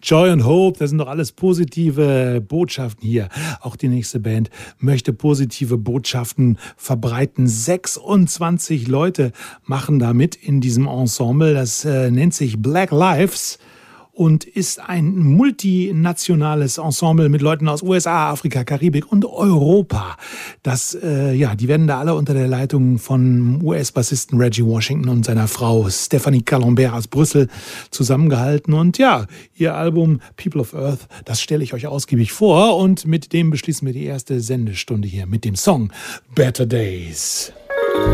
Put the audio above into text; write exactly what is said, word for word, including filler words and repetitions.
Joy and Hope, das sind doch alles positive Botschaften hier. Auch die nächste Band möchte positive Botschaften verbreiten. sechsundzwanzig Leute machen da mit in diesem Ensemble. Das äh, nennt sich Black Lives und ist ein multinationales Ensemble mit Leuten aus U S A, Afrika, Karibik und Europa. Das, äh, ja, die werden da alle unter der Leitung von U S-Bassisten Reggie Washington und seiner Frau Stephanie Calambert aus Brüssel zusammengehalten. Und ja, ihr Album People of Earth, das stelle ich euch ausgiebig vor. Und mit dem beschließen wir die erste Sendestunde hier mit dem Song Better Days.